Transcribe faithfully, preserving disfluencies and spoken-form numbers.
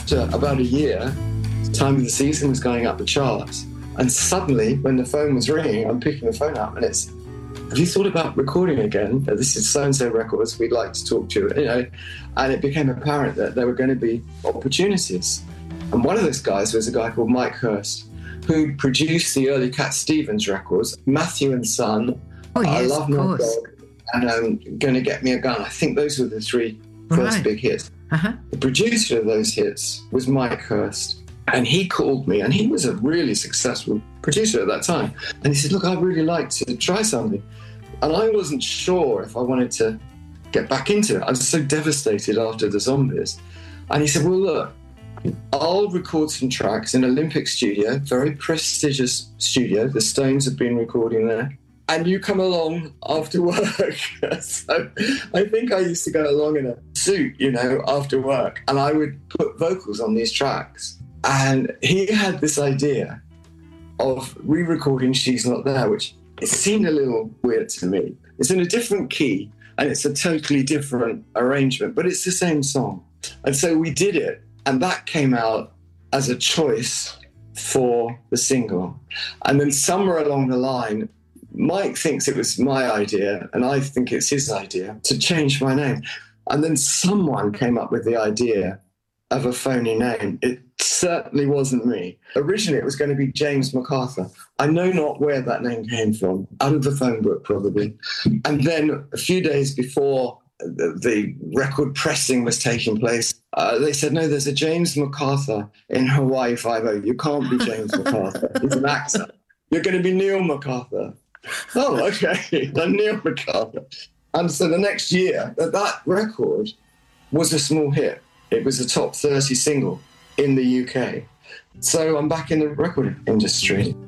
after about a year, the time of the season was going up the charts. And suddenly, when the phone was ringing, I'm picking the phone up and it's, have you thought about recording again? This is so-and-so Records, we'd like to talk to you, you know. And it became apparent that there were going to be opportunities. And one of those guys was a guy called Mike Hurst, who produced the early Cat Stevens records, Matthew and Son, oh, yes, I Love My Dog, and um, Gonna Get Me a Gun. I think those were the three first right. big hits. Uh-huh. The producer of those hits was Mike Hurst. And he called me, and he was a really successful producer at that time. And he said, look, I'd really like to try something. And I wasn't sure if I wanted to get back into it. I was so devastated after the Zombies. And he said, well, look, I'll record some tracks in Olympic Studio, very prestigious studio. The Stones have been recording there. And you come along after work. So I think I used to go along in a suit, you know, after work. And I would put vocals on these tracks. And he had this idea of re-recording She's Not There, which it seemed a little weird to me. It's in a different key and it's a totally different arrangement, but it's the same song. And so we did it, and that came out as a choice for the single. And then somewhere along the line, Mike thinks it was my idea and I think it's his idea to change my name. And then someone came up with the idea of a phony name. It certainly wasn't me. Originally, it was going to be James MacArthur. I know not where that name came from, out of the phone book probably. And then a few days before the, the record pressing was taking place, uh, they said, no, there's a James MacArthur in Hawaii Five-O. You can't be James MacArthur. He's an actor. You're going to be Neil MacArthur. Oh, okay. I'm Neil MacArthur. And so the next year, that, that record was a small hit. It was a top thirty single in the U K. So I'm back in the record industry.